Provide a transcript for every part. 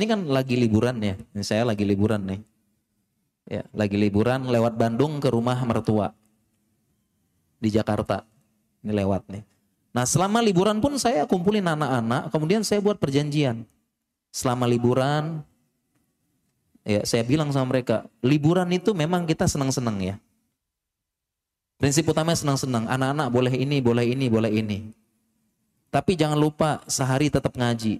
ini kan lagi liburan ya. Ini saya lagi liburan nih. Ya, lagi liburan lewat Bandung ke rumah mertua di Jakarta. Ini lewat nih. Nah, selama liburan pun saya kumpulin anak-anak, kemudian saya buat perjanjian. Selama liburan, ya saya bilang sama mereka, liburan itu memang kita senang-senang ya. Prinsip utamanya senang-senang. Anak-anak boleh ini, boleh ini, boleh ini. Tapi jangan lupa sehari tetap ngaji.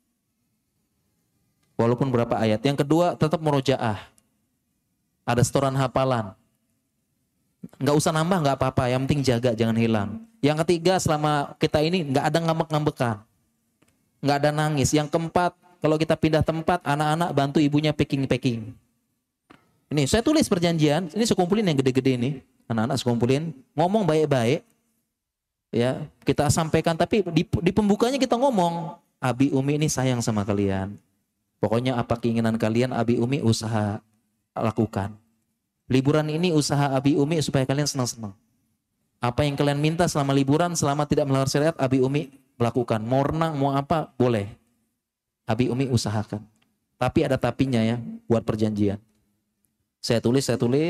Walaupun berapa ayat. Yang kedua tetap murojaah. Ada setoran hafalan. Nggak usah nambah, nggak apa-apa. Yang penting jaga, jangan hilang. Yang ketiga, selama kita ini nggak ada ngambek-ngambekan. Nggak ada nangis. Yang keempat, kalau kita pindah tempat, anak-anak bantu ibunya packing-packing. Ini saya tulis perjanjian. Ini saya kumpulin yang gede-gede ini. Anak-anak saya kumpulin. Ngomong baik-baik. Ya, kita sampaikan. Tapi di pembukanya kita ngomong. Abi Umi ini sayang sama kalian. Pokoknya apa keinginan kalian, Abi Umi usaha lakukan. Liburan ini usaha Abi Umi supaya kalian senang-senang. Apa yang kalian minta selama liburan, selama tidak melanggar syariat, Abi Umi melakukan. Mau renang, mau apa, boleh. Abi Umi usahakan. Tapi ada tapinya ya, buat perjanjian. Saya tulis.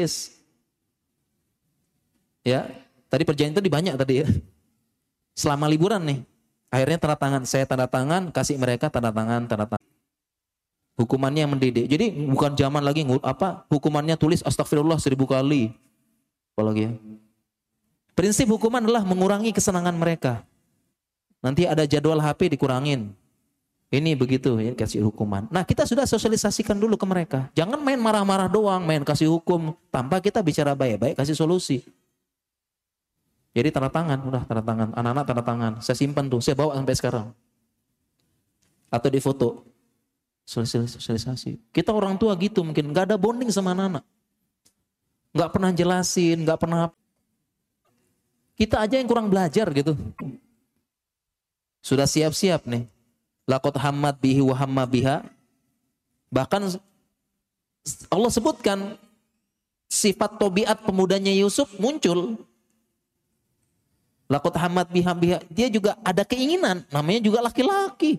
Ya, tadi perjanjian tadi banyak tadi ya. Selama liburan nih, akhirnya tanda tangan. Saya tanda tangan, kasih mereka tanda tangan. Hukumannya yang mendidik. Jadi bukan zaman lagi hukumannya tulis astagfirullah 1000 kali. Apalagi ya. Prinsip hukuman adalah mengurangi kesenangan mereka. Nanti ada jadwal HP dikurangin. Ini begitu ya, kasih hukuman. Nah, kita sudah sosialisasikan dulu ke mereka. Jangan main marah-marah doang, main kasih hukum tanpa kita bicara baik-baik, kasih solusi. Jadi tanda tangan, udah tanda tangan. Anak-anak tanda tangan. Saya simpan tuh, saya bawa sampai sekarang. Atau di foto. Sosialisasi. Kita orang tua gitu mungkin nggak ada bonding sama anak-anak, nggak pernah jelasin, nggak pernah. Kita aja yang kurang belajar gitu. Sudah siap-siap nih. Laqad hammat bihi wa hamma biha. Bahkan Allah sebutkan sifat tobiat pemudanya Yusuf muncul. Laqad hammat biha. Dia juga ada keinginan, namanya juga laki-laki.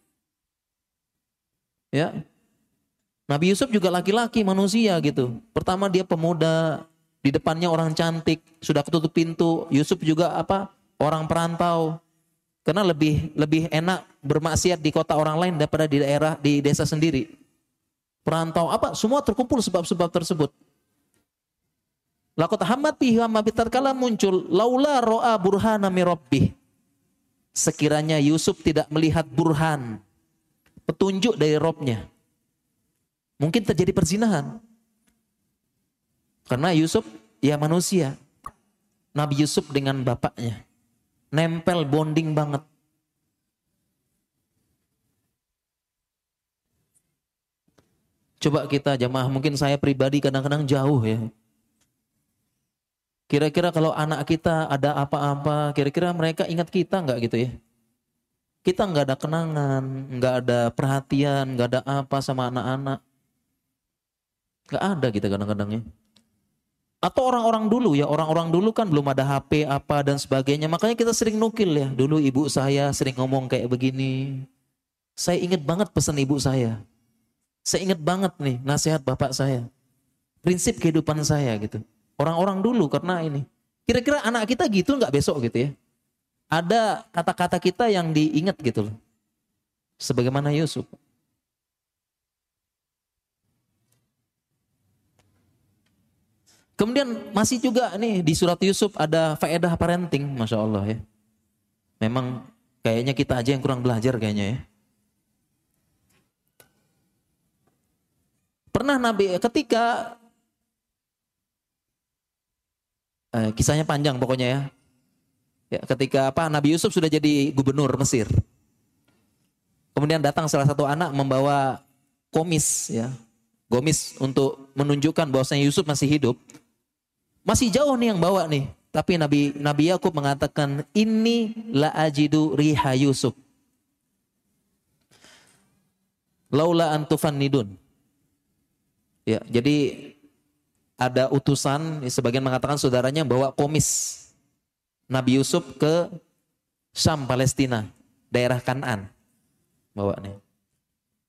Ya, Nabi Yusuf juga laki-laki manusia gitu. Pertama dia pemuda, di depannya orang cantik, sudah ketutup pintu. Yusuf juga orang perantau. Karena lebih enak bermaksiat di kota orang lain daripada di desa sendiri. Perantau semua terkumpul sebab-sebab tersebut. Laqad hammat bihi wa tatkala muncul laula ro'a burhana min rabbih. Sekiranya Yusuf tidak melihat burhan, petunjuk dari Robnya, mungkin terjadi perzinahan. Karena Yusuf ya manusia. Nabi Yusuf dengan bapaknya nempel, bonding banget. Coba kita jamaah, mungkin saya pribadi kadang-kadang jauh ya. Kira-kira kalau anak kita ada apa-apa, kira-kira mereka ingat kita enggak gitu ya? Kita nggak ada kenangan, nggak ada perhatian, nggak ada apa sama anak-anak. Nggak ada kita kadang-kadang ya. Atau orang-orang dulu kan belum ada HP apa dan sebagainya. Makanya kita sering nukil ya. Dulu ibu saya sering ngomong kayak begini. Saya ingat banget pesan ibu saya. Saya ingat banget nih nasihat bapak saya. Prinsip kehidupan saya gitu. Orang-orang dulu karena ini. Kira-kira anak kita gitu nggak besok gitu ya? Ada kata-kata kita yang diingat gitu loh. Sebagaimana Yusuf. Kemudian masih juga nih di surat Yusuf ada faedah parenting, Masya Allah ya. Memang kayaknya kita aja yang kurang belajar kayaknya ya. Pernah Nabi ketika kisahnya panjang pokoknya ya. Ya, ketika Nabi Yusuf sudah jadi gubernur Mesir. Kemudian datang salah satu anak membawa komis ya. Gomis untuk menunjukkan bahwasanya Yusuf masih hidup. Masih jauh nih yang bawa nih. Tapi Nabi Yakub mengatakan ini la ajidu riha Yusuf. Laula antufannidun. Ya, jadi ada utusan, sebagian mengatakan saudaranya bawa komis Nabi Yusuf ke Syam, Palestina, daerah Kanaan. Bawa nih.